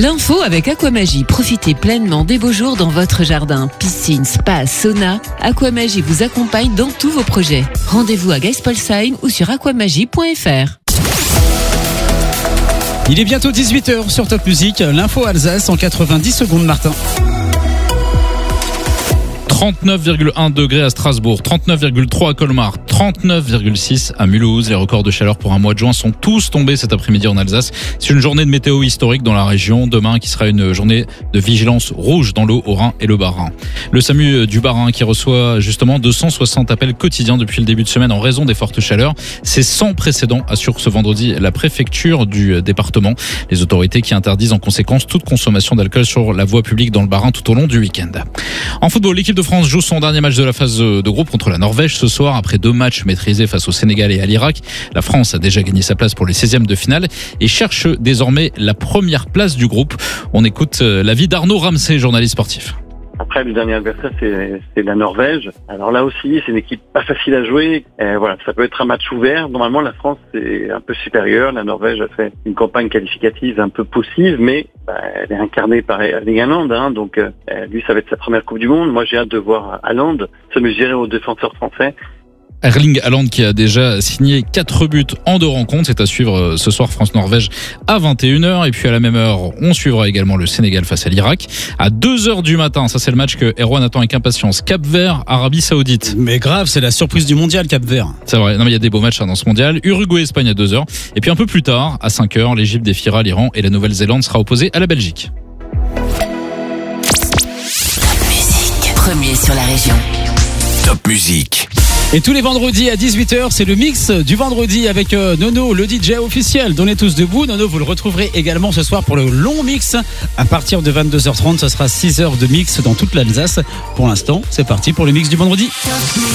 L'info avec Aquamagie. Profitez pleinement des beaux jours dans votre jardin. Piscine, spa, sauna. Aquamagie vous accompagne dans tous vos projets. Rendez-vous à Geispolsheim ou sur aquamagie.fr. Il est bientôt 18h sur Top Music. L'info Alsace en 90 secondes, Martin. 39,1 degrés à Strasbourg, 39,3 à Colmar, 39,6 à Mulhouse. Les records de chaleur pour un mois de juin sont tous tombés cet après-midi en Alsace. C'est une journée de météo historique dans la région. Demain, qui sera une journée de vigilance rouge dans l'eau au Rhin et le Bas-Rhin. Le SAMU du Bas-Rhin qui reçoit justement 260 appels quotidiens depuis le début de semaine en raison des fortes chaleurs. C'est sans précédent, assure ce vendredi la préfecture du département. Les autorités qui interdisent en conséquence toute consommation d'alcool sur la voie publique dans le Bas-Rhin tout au long du week-end. En football, l'équipe de France joue son dernier match de la phase de groupe contre la Norvège ce soir. Après 2 matchs maîtrisés face au Sénégal et à l'Irak, la France a déjà gagné sa place pour les 16e de finale et cherche désormais la première place du groupe. On écoute l'avis d'Arnaud Ramsey, journaliste sportif. Après, le dernier adversaire, c'est la Norvège. Alors là aussi, c'est une équipe pas facile à jouer. Voilà, ça peut être un match ouvert. Normalement, la France est un peu supérieure. La Norvège a fait une campagne qualificative un peu poussive, mais elle est incarnée par Erling Haaland. Donc, lui, ça va être sa première Coupe du Monde. Moi, j'ai hâte de voir Haaland se mesurer aux défenseurs français. Erling Haaland qui a déjà signé 4 buts en 2 rencontres. C'est à suivre ce soir France-Norvège à 21h. Et puis à la même heure, on suivra également le Sénégal face à l'Irak. À 2h du matin, ça c'est le match que Erwan attend avec impatience. Cap-Vert, Arabie Saoudite. Mais grave, c'est la surprise du mondial, Cap-Vert. C'est vrai, non mais il y a des beaux matchs dans ce mondial. Uruguay-Espagne à 2h. Et puis un peu plus tard, à 5h, l'Égypte défiera l'Iran et la Nouvelle-Zélande sera opposée à la Belgique. Top Music, premier sur la région. Top Music. Et tous les vendredis à 18h, c'est le mix du vendredi avec Nono, le DJ officiel d'On est tous debout. Nono, vous le retrouverez également ce soir pour le long mix. À partir de 22h30, ce sera 6 heures de mix dans toute l'Alsace. Pour l'instant, c'est parti pour le mix du vendredi.